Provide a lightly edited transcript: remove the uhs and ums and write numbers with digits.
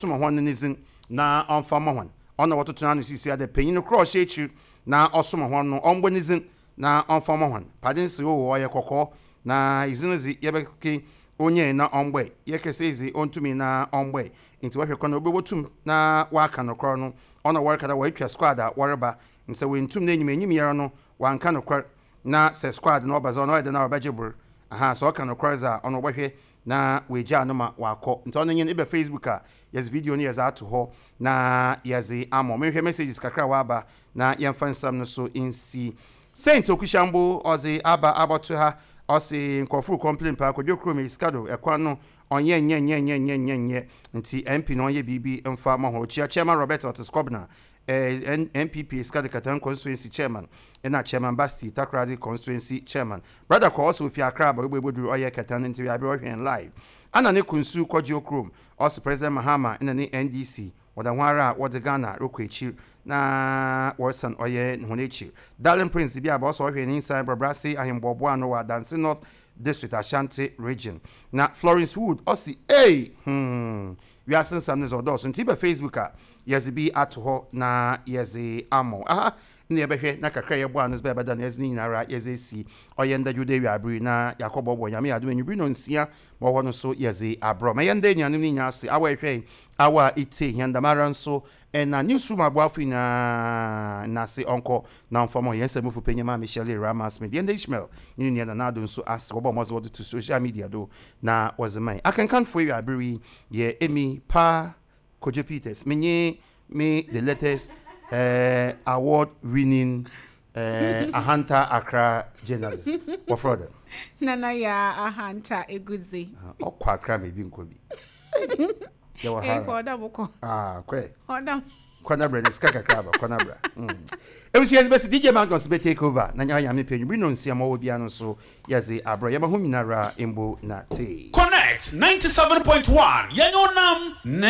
soma hwan nizin na onfama hwan ona wototuna no sisi ade panyin kro hyechi na osoma hwan no ombo nizin na onfama hwan padin se wo ye kokko na izinizi yebeke onye na omgbe yekese izi ontumi na omgbe nti wahwe kono obewotum na waka no kro no ona worka da waitwa squad a worba nse wentum na enyim yero no wanka no kro na se squad no obazo no ede na obajebur aha so ka no kro za ona obahwe na weja no ma wakọ nti ono nyen ibe Facebook a yes video ni yeza ato ho na yezi amo mehwe messages kakra waba na yemfa nsam no so insi Saint Okushambo ozi aba abotu ha osi nkofuru complain pa ko jokro me iskado ekwa no onye nye nti MP no onye bibi mfa ma ho chairman Robert Otiscobna MPP iskado katan constituency chairman ena chairman Basti Takradi constituency chairman brother ko also fi Accra ba gboduru oye katan nti we abi ohwen live ana ne kunsu kwaji okrom osi president Mahama ena ne NDC wadawara wadagana rokwechi na Warsan oye honechi Darling Prince bia ba also ohwen inside Brabrasi ahimbobo ano wa Dance North District Ashanti region na Florence Wood osi we are since some odos nti be Facebook a yezi bi ato na yezi amo aha ne ebehwe na kakra ye bo anos be beda na yezi nyinara yezi si oye nda jude wi abri na yakobo bo nyame adu enyu bi no nsia mo ho no so yezi abro me yende nyanu ni nya ase awa ehwe awa ite hiandamara nso na newsroom abuafi na se onko na mfamo yense mufu penyema Michelle Ramas me yende Ishmael ni ni na ado nso ase obo mo zo to social media do na wazemai akankan fo wi abri ye emi pa Kojo Peters me the latest award winning Ahanta Accra journalist what for them nana ya Ahanta Eguzi okwa Accra me bi nko bi ya wa ha oda boko kwe oda kwana brand skaka kraba kwana bra ewusi yes best DJ Magnus be take over na nya me penyu bi no nsia ma obi anu so yeze abro ya ma hu minara embo na te Connect 97.1 yanyo nam